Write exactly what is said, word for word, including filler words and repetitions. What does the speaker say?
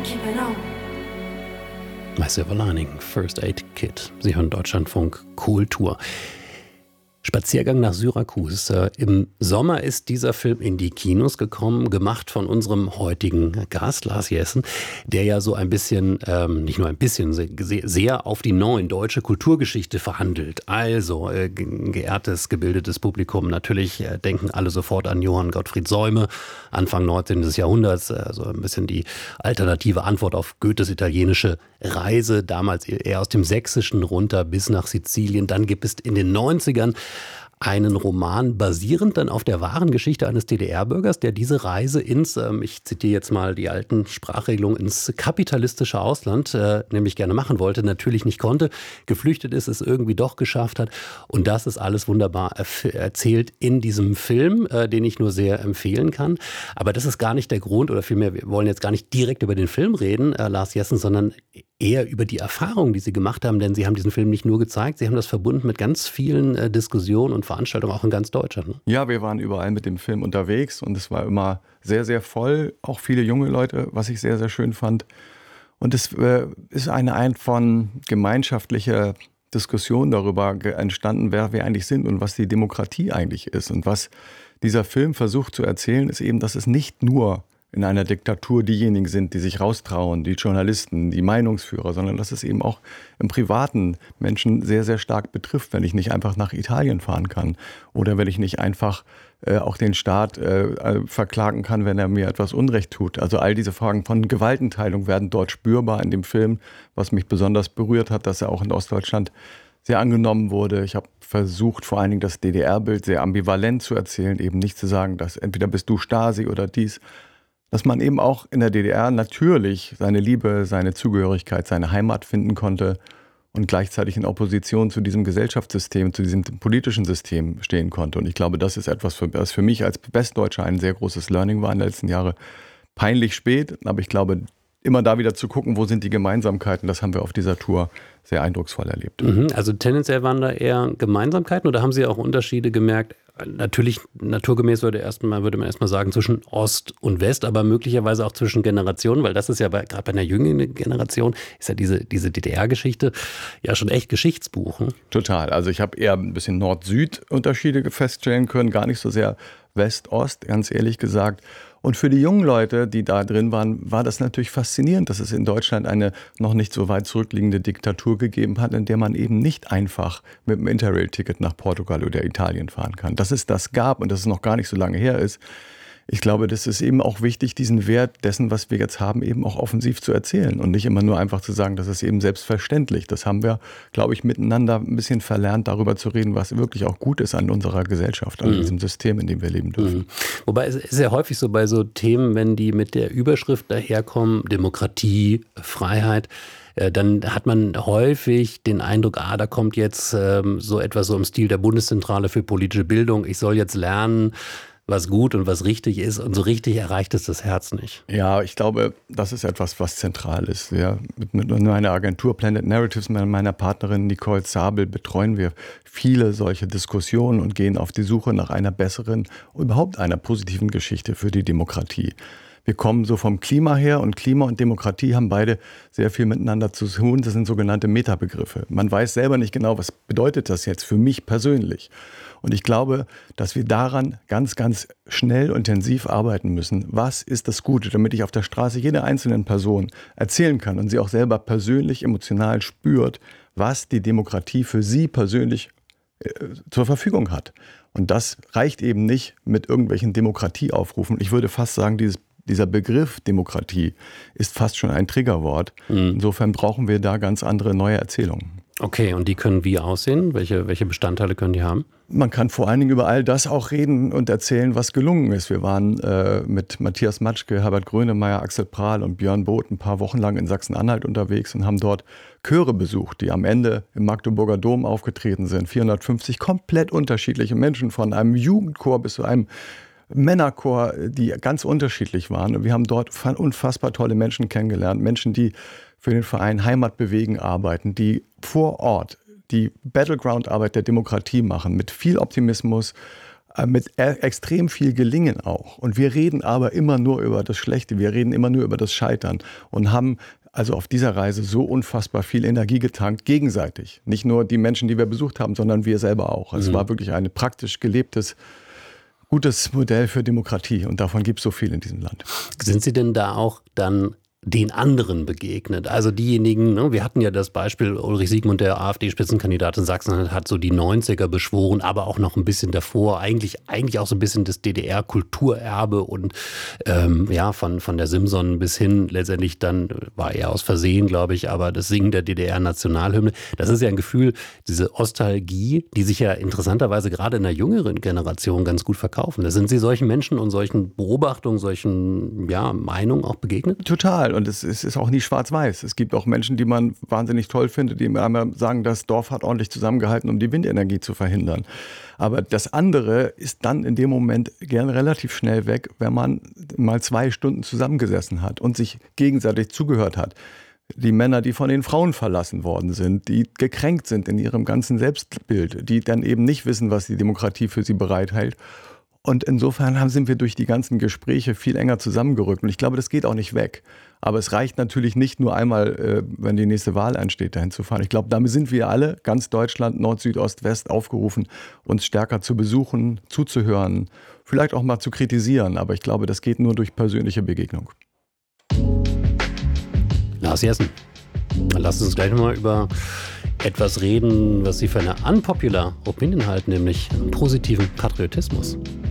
My Silver Lining, First Aid Kit. Sie hören Deutschlandfunk Kultur. Spaziergang nach Syrakus. Im Sommer ist dieser Film in die Kinos gekommen, gemacht von unserem heutigen Gast, Lars Jessen, der ja so ein bisschen, ähm, nicht nur ein bisschen, sehr auf die neue deutsche Kulturgeschichte verhandelt. Also, äh, geehrtes, gebildetes Publikum, natürlich äh, denken alle sofort an Johann Gottfried Säume, Anfang neunzehnten. Jahrhunderts, also ein bisschen die alternative Antwort auf Goethes italienische Reise, damals eher aus dem Sächsischen runter bis nach Sizilien. Dann gibt es in den neunzigern einen Roman basierend dann auf der wahren Geschichte eines D D R-Bürgers, der diese Reise ins, ähm, ich zitiere jetzt mal die alten Sprachregelungen, ins kapitalistische Ausland äh, nämlich gerne machen wollte, natürlich nicht konnte, geflüchtet ist, es irgendwie doch geschafft hat. Und das ist alles wunderbar erf- erzählt in diesem Film, äh, den ich nur sehr empfehlen kann. Aber das ist gar nicht der Grund, oder vielmehr, wir wollen jetzt gar nicht direkt über den Film reden, äh, Lars Jessen, sondern eher über die Erfahrungen, die Sie gemacht haben, denn Sie haben diesen Film nicht nur gezeigt, Sie haben das verbunden mit ganz vielen äh, Diskussionen und Veranstaltungen, auch in ganz Deutschland. Ne? Ja, wir waren überall mit dem Film unterwegs und es war immer sehr, sehr voll, auch viele junge Leute, was ich sehr, sehr schön fand. Und es äh, ist eine Art von gemeinschaftlicher Diskussion darüber ge- entstanden, wer wir eigentlich sind und was die Demokratie eigentlich ist. Und was dieser Film versucht zu erzählen, ist eben, dass es nicht nur in einer Diktatur diejenigen sind, die sich raustrauen, die Journalisten, die Meinungsführer, sondern dass es eben auch im privaten Menschen sehr, sehr stark betrifft, wenn ich nicht einfach nach Italien fahren kann oder wenn ich nicht einfach äh, auch den Staat äh, verklagen kann, wenn er mir etwas Unrecht tut. Also all diese Fragen von Gewaltenteilung werden dort spürbar in dem Film, was mich besonders berührt hat, dass er auch in Ostdeutschland sehr angenommen wurde. Ich habe versucht, vor allen Dingen das D D R-Bild sehr ambivalent zu erzählen, eben nicht zu sagen, dass entweder bist du Stasi oder dies, dass man eben auch in der D D R natürlich seine Liebe, seine Zugehörigkeit, seine Heimat finden konnte und gleichzeitig in Opposition zu diesem Gesellschaftssystem, zu diesem politischen System stehen konnte. Und ich glaube, das ist etwas, was für mich als Westdeutscher ein sehr großes Learning war in den letzten Jahren. Peinlich spät, aber ich glaube, immer da wieder zu gucken, wo sind die Gemeinsamkeiten, das haben wir auf dieser Tour sehr eindrucksvoll erlebt. Mhm, also tendenziell waren da eher Gemeinsamkeiten oder haben Sie auch Unterschiede gemerkt? Natürlich, naturgemäß würde, erstmal, würde man erstmal sagen, zwischen Ost und West, aber möglicherweise auch zwischen Generationen, weil das ist ja bei, gerade bei einer jüngeren Generation, ist ja diese, diese D D R-Geschichte ja schon echt Geschichtsbuch. Hm? Total. Also ich habe eher ein bisschen Nord-Süd-Unterschiede feststellen können, gar nicht so sehr West-Ost, ganz ehrlich gesagt. Und für die jungen Leute, die da drin waren, war das natürlich faszinierend, dass es in Deutschland eine noch nicht so weit zurückliegende Diktatur gegeben hat, in der man eben nicht einfach mit dem Interrail-Ticket nach Portugal oder Italien fahren kann. Dass es das gab und dass es noch gar nicht so lange her ist. Ich glaube, das ist eben auch wichtig, diesen Wert dessen, was wir jetzt haben, eben auch offensiv zu erzählen und nicht immer nur einfach zu sagen, das ist eben selbstverständlich. Das haben wir, glaube ich, miteinander ein bisschen verlernt, darüber zu reden, was wirklich auch gut ist an unserer Gesellschaft, an mhm. diesem System, in dem wir leben dürfen. Mhm. Wobei es ist ja häufig so bei so Themen, wenn die mit der Überschrift daherkommen, Demokratie, Freiheit, dann hat man häufig den Eindruck, ah, da kommt jetzt ähm, so etwas so im Stil der Bundeszentrale für politische Bildung. Ich soll jetzt lernen, was gut und was richtig ist. Und so richtig erreicht es das Herz nicht. Ja, ich glaube, das ist etwas, was zentral ist. Ja, mit, mit meiner Agentur Planet Narratives, mit meiner Partnerin Nicole Zabel betreuen wir viele solche Diskussionen und gehen auf die Suche nach einer besseren, überhaupt einer positiven Geschichte für die Demokratie. Wir kommen so vom Klima her und Klima und Demokratie haben beide sehr viel miteinander zu tun. Das sind sogenannte Metabegriffe. Man weiß selber nicht genau, was bedeutet das jetzt für mich persönlich. Und ich glaube, dass wir daran ganz, ganz schnell und intensiv arbeiten müssen. Was ist das Gute, damit ich auf der Straße jeder einzelnen Person erzählen kann und sie auch selber persönlich, emotional spürt, was die Demokratie für sie persönlich äh, zur Verfügung hat. Und das reicht eben nicht mit irgendwelchen Demokratieaufrufen. Ich würde fast sagen, dieses Dieser Begriff Demokratie ist fast schon ein Triggerwort. Mhm. Insofern brauchen wir da ganz andere neue Erzählungen. Okay, und die können wie aussehen? Welche, welche Bestandteile können die haben? Man kann vor allen Dingen über all das auch reden und erzählen, was gelungen ist. Wir waren äh, mit Matthias Matschke, Herbert Grönemeyer, Axel Prahl und Björn Both ein paar Wochen lang in Sachsen-Anhalt unterwegs und haben dort Chöre besucht, die am Ende im Magdeburger Dom aufgetreten sind. vierhundertfünfzig komplett unterschiedliche Menschen, von einem Jugendchor bis zu einem Männerchor, die ganz unterschiedlich waren. Wir haben dort unfassbar tolle Menschen kennengelernt. Menschen, die für den Verein Heimat bewegen arbeiten, die vor Ort die Battleground-Arbeit der Demokratie machen, mit viel Optimismus, mit e- extrem viel Gelingen auch. Und wir reden aber immer nur über das Schlechte, wir reden immer nur über das Scheitern und haben also auf dieser Reise so unfassbar viel Energie getankt, gegenseitig. Nicht nur die Menschen, die wir besucht haben, sondern wir selber auch. Also mhm. Es war wirklich ein praktisch gelebtes, gutes Modell für Demokratie und davon gibt es so viel in diesem Land. Sind Sie denn da auch dann den anderen begegnet? Also diejenigen, ne, wir hatten ja das Beispiel, Ulrich Siegmund, der AfD-Spitzenkandidat in Sachsen, hat so die neunziger beschworen, aber auch noch ein bisschen davor, eigentlich, eigentlich auch so ein bisschen das D D R-Kulturerbe und ähm, ja, von, von der Simson bis hin, letztendlich dann, war er aus Versehen, glaube ich, aber das Singen der D D R-Nationalhymne, das ist ja ein Gefühl, diese Nostalgie, die sich ja interessanterweise gerade in der jüngeren Generation ganz gut verkaufen. Da sind Sie solchen Menschen und solchen Beobachtungen, solchen ja, Meinungen auch begegnet? Total. Und es ist auch nie schwarz-weiß. Es gibt auch Menschen, die man wahnsinnig toll findet, die einmal sagen, das Dorf hat ordentlich zusammengehalten, um die Windenergie zu verhindern. Aber das andere ist dann in dem Moment gern relativ schnell weg, wenn man mal zwei Stunden zusammengesessen hat und sich gegenseitig zugehört hat. Die Männer, die von den Frauen verlassen worden sind, die gekränkt sind in ihrem ganzen Selbstbild, die dann eben nicht wissen, was die Demokratie für sie bereithält. Und insofern haben, sind wir durch die ganzen Gespräche viel enger zusammengerückt. Und ich glaube, das geht auch nicht weg. Aber es reicht natürlich nicht nur einmal, äh, wenn die nächste Wahl ansteht, dahin zu fahren. Ich glaube, damit sind wir alle, ganz Deutschland, Nord, Süd, Ost, West, aufgerufen, uns stärker zu besuchen, zuzuhören, vielleicht auch mal zu kritisieren. Aber ich glaube, das geht nur durch persönliche Begegnung. Lars Jessen, dann lassen Sie uns gleich nochmal über etwas reden, was Sie für eine unpopular Opinion halten, nämlich positiven Patriotismus.